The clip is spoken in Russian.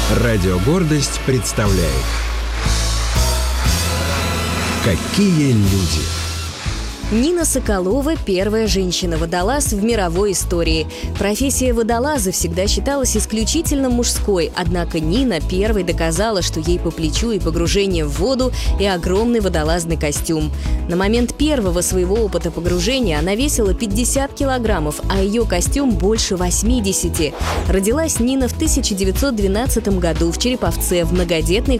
Радио «Гордость» представляет «Какие люди». Нина Соколова – первая женщина-водолаз в мировой истории. Профессия водолаза всегда считалась исключительно мужской, однако Нина первой доказала, что ей по плечу и погружение в воду, и огромный водолазный костюм. На момент первого своего опыта погружения она весила 50 килограммов, а ее костюм больше 80. Родилась Нина в 1912 году в Череповце в многодетной